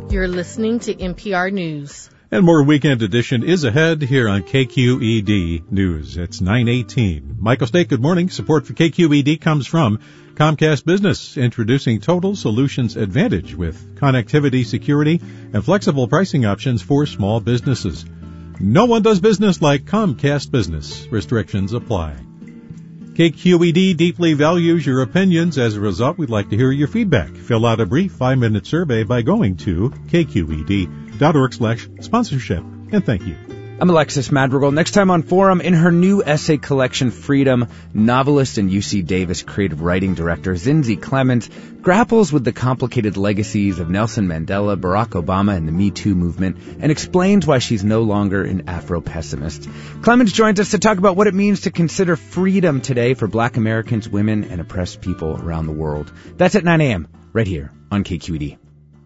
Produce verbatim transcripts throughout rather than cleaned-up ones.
You're listening to N P R News. And more Weekend Edition is ahead here on K Q E D News. It's nine eighteen. Michael State, good morning. Support for K Q E D comes from Comcast Business, introducing Total Solutions Advantage with connectivity, security, and flexible pricing options for small businesses. No one does business like Comcast Business. Restrictions apply. K Q E D deeply values your opinions. As a result, we'd like to hear your feedback. Fill out a brief five-minute survey by going to kqed.org slash sponsorship. And thank you. I'm Alexis Madrigal. Next time on Forum, in her new essay collection, Freedom, novelist and U C Davis creative writing director Zinzi Clement grapples with the complicated legacies of Nelson Mandela, Barack Obama, and the Me Too movement, and explains why she's no longer an Afro-pessimist. Clement joins us to talk about what it means to consider freedom today for Black Americans, women, and oppressed people around the world. That's at nine a.m., right here on K Q E D.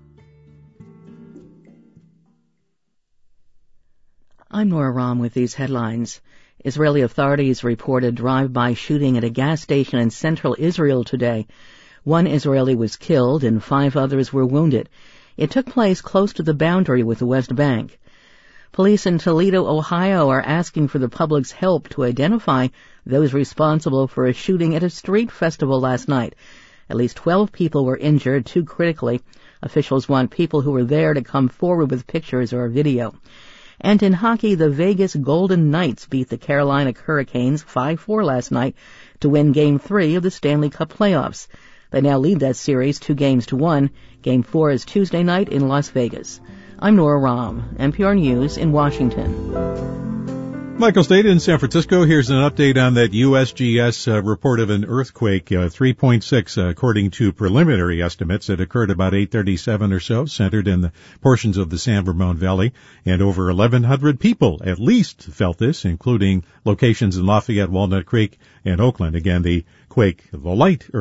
I'm Nora Rahm with these headlines. Israeli authorities reported drive-by shooting at a gas station in central Israel today. One Israeli was killed and five others were wounded. It took place close to the boundary with the West Bank. Police in Toledo, Ohio are asking for the public's help to identify those responsible for a shooting at a street festival last night. At least twelve people were injured, two critically. Officials want people who were there to come forward with pictures or video. And in hockey, the Vegas Golden Knights beat the Carolina Hurricanes five four last night to win Game three of the Stanley Cup playoffs. They now lead that series two games to one. Game four is Tuesday night in Las Vegas. I'm Nora Rahm, N P R News in Washington. Michael State in San Francisco. Here's an update on that U S G S uh, report of an earthquake, uh, three point six, uh, according to preliminary estimates. It occurred about eight thirty-seven or so, centered in the portions of the San Ramon Valley, and over eleven hundred people at least felt this, including locations in Lafayette, Walnut Creek, and Oakland. Again, the quake, the light